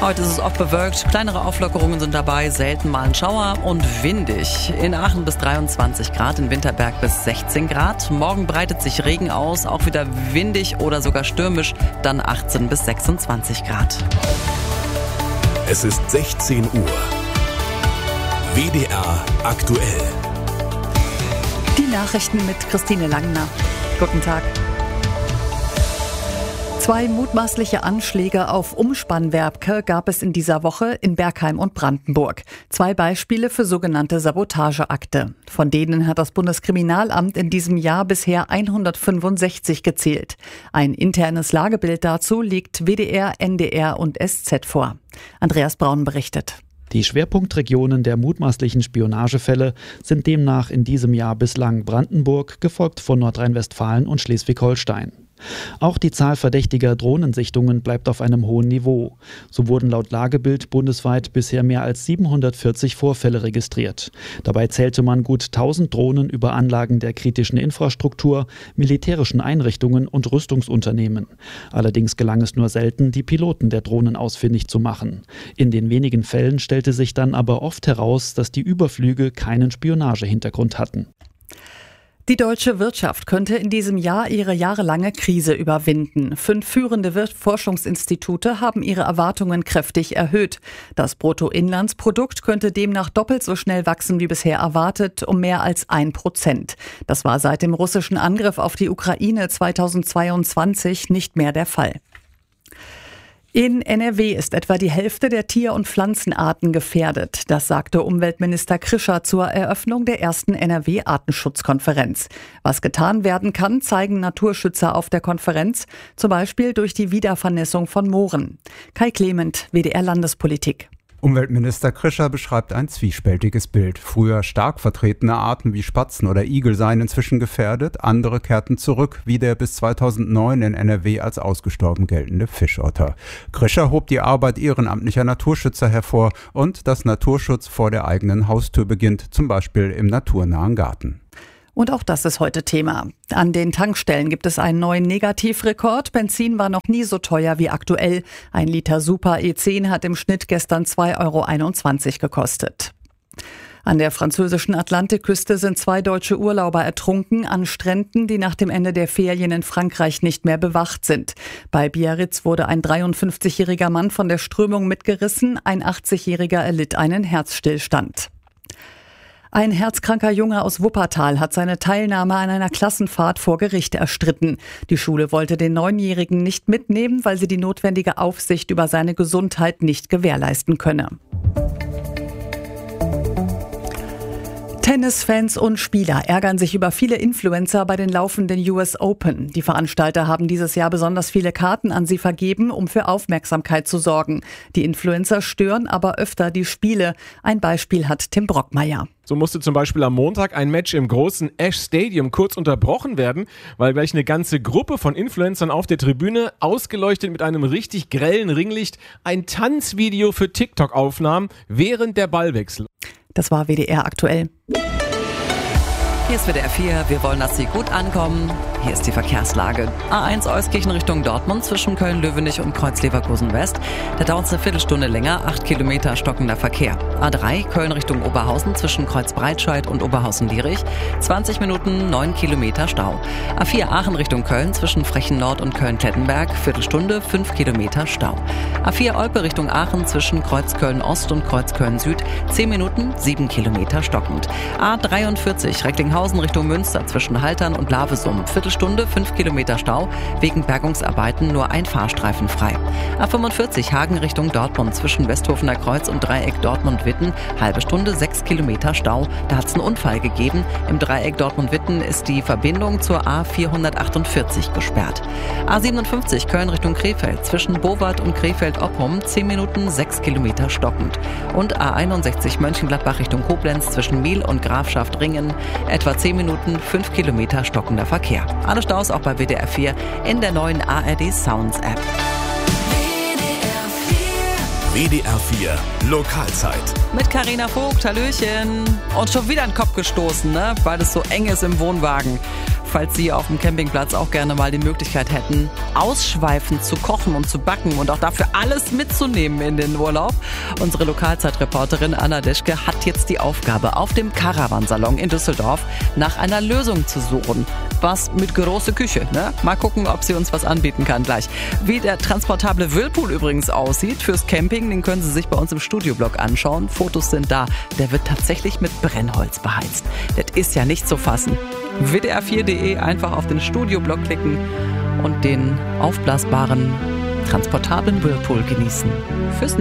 Heute ist es oft bewölkt, kleinere Auflockerungen sind dabei, selten mal ein Schauer und windig. In Aachen bis 23 Grad, in Winterberg bis 16 Grad. Morgen breitet sich Regen aus, auch wieder windig oder sogar stürmisch, dann 18 bis 26 Grad. Es ist 16 Uhr. WDR aktuell. Die Nachrichten mit Christine Langner. Guten Tag. 2 mutmaßliche Anschläge auf Umspannwerke gab es in dieser Woche in Bergheim und Brandenburg. 2 Beispiele für sogenannte Sabotageakte. Von denen hat das Bundeskriminalamt in diesem Jahr bisher 165 gezählt. Ein internes Lagebild dazu liegt WDR, NDR und SZ vor. Andreas Braun berichtet. Die Schwerpunktregionen der mutmaßlichen Spionagefälle sind demnach in diesem Jahr bislang Brandenburg, gefolgt von Nordrhein-Westfalen und Schleswig-Holstein. Auch die Zahl verdächtiger Drohnensichtungen bleibt auf einem hohen Niveau. So wurden laut Lagebild bundesweit bisher mehr als 740 Vorfälle registriert. Dabei zählte man gut 1000 Drohnen über Anlagen der kritischen Infrastruktur, militärischen Einrichtungen und Rüstungsunternehmen. Allerdings gelang es nur selten, die Piloten der Drohnen ausfindig zu machen. In den wenigen Fällen stellte sich dann aber oft heraus, dass die Überflüge keinen Spionagehintergrund hatten. Die deutsche Wirtschaft könnte in diesem Jahr ihre jahrelange Krise überwinden. 5 führende Forschungsinstitute haben ihre Erwartungen kräftig erhöht. Das Bruttoinlandsprodukt könnte demnach doppelt so schnell wachsen wie bisher erwartet, um mehr als 1%. Das war seit dem russischen Angriff auf die Ukraine 2022 nicht mehr der Fall. In NRW ist etwa die Hälfte der Tier- und Pflanzenarten gefährdet. Das sagte Umweltminister Krischer zur Eröffnung der ersten NRW-Artenschutzkonferenz. Was getan werden kann, zeigen Naturschützer auf der Konferenz, zum Beispiel durch die Wiedervernässung von Mooren. Kai Clement, WDR Landespolitik. Umweltminister Krischer beschreibt ein zwiespältiges Bild. Früher stark vertretene Arten wie Spatzen oder Igel seien inzwischen gefährdet, andere kehrten zurück, wie der bis 2009 in NRW als ausgestorben geltende Fischotter. Krischer hob die Arbeit ehrenamtlicher Naturschützer hervor und dass Naturschutz vor der eigenen Haustür beginnt, zum Beispiel im naturnahen Garten. Und auch das ist heute Thema. An den Tankstellen gibt es einen neuen Negativrekord. Benzin war noch nie so teuer wie aktuell. 1 Liter Super E10 hat im Schnitt gestern 2,21 € gekostet. An der französischen Atlantikküste sind 2 deutsche Urlauber ertrunken an Stränden, die nach dem Ende der Ferien in Frankreich nicht mehr bewacht sind. Bei Biarritz wurde ein 53-jähriger Mann von der Strömung mitgerissen. Ein 80-jähriger erlitt einen Herzstillstand. Ein herzkranker Junge aus Wuppertal hat seine Teilnahme an einer Klassenfahrt vor Gericht erstritten. Die Schule wollte den 9-Jährigen nicht mitnehmen, weil sie die notwendige Aufsicht über seine Gesundheit nicht gewährleisten könne. Tennisfans und Spieler ärgern sich über viele Influencer bei den laufenden US Open. Die Veranstalter haben dieses Jahr besonders viele Karten an sie vergeben, um für Aufmerksamkeit zu sorgen. Die Influencer stören aber öfter die Spiele. Ein Beispiel hat Tim Brockmeier. So musste zum Beispiel am Montag ein Match im großen Ash Stadium kurz unterbrochen werden, weil gleich eine ganze Gruppe von Influencern auf der Tribüne, ausgeleuchtet mit einem richtig grellen Ringlicht, ein Tanzvideo für TikTok aufnahm während der Ballwechsel. Das war WDR aktuell. Hier ist WDR 4. Wir wollen, dass Sie gut ankommen. Hier ist die Verkehrslage. A1 Euskirchen Richtung Dortmund zwischen Köln-Löwenich und Kreuz-Leverkusen West. Da dauert es eine Viertelstunde länger, 8 Kilometer stockender Verkehr. A3 Köln Richtung Oberhausen zwischen Kreuz-Breitscheid und Oberhausen-Lierich. 20 Minuten, 9 Kilometer Stau. A4 Aachen Richtung Köln zwischen Frechen Nord und Köln-Klettenberg. Viertelstunde, 5 Kilometer Stau. A4 Olpe Richtung Aachen zwischen Kreuzköln Ost und Kreuzköln Süd. 10 Minuten, 7 Kilometer stockend. A43 Recklinghausen Richtung Münster zwischen Haltern und Lavesum. Viertelstunde, 5 Kilometer Stau. Wegen Bergungsarbeiten nur ein Fahrstreifen frei. A45 Hagen Richtung Dortmund zwischen Westhofener Kreuz und Dreieck Dortmund-Witten. Halbe Stunde, 6 Kilometer Stau. Da hat es einen Unfall gegeben. Im Dreieck Dortmund-Witten ist die Verbindung zur A448 gesperrt. A57 Köln Richtung Krefeld zwischen Bowart und Krefeld-Oppum. 10 Minuten, 6 Kilometer stockend. Und A61 Mönchengladbach Richtung Koblenz zwischen Miel und Grafschaft Ringen. Etwa 10 Minuten, 5 Kilometer stockender Verkehr. Alle Staus auch bei WDR 4 in der neuen ARD Sounds App. WDR 4 Lokalzeit. Mit Carina Vogt, hallöchen. Und schon wieder ein Kopf gestoßen, ne? Weil es so eng ist im Wohnwagen. falls Sie auf dem Campingplatz auch gerne mal die Möglichkeit hätten, ausschweifend zu kochen und zu backen und auch dafür alles mitzunehmen in den Urlaub. Unsere Lokalzeitreporterin Anna Deschke hat jetzt die Aufgabe, auf dem Caravansalon in Düsseldorf nach einer Lösung zu suchen. Was mit großer Küche, ne? Mal gucken, ob sie uns was anbieten kann gleich. Wie der transportable Whirlpool übrigens aussieht fürs Camping, den können Sie sich bei uns im Studioblog anschauen. Fotos sind da. Der wird tatsächlich mit Brennholz beheizt. Das ist ja nicht zu fassen. WDR4.de einfach auf den Studioblog klicken und den aufblasbaren, transportablen Whirlpool genießen. Fürs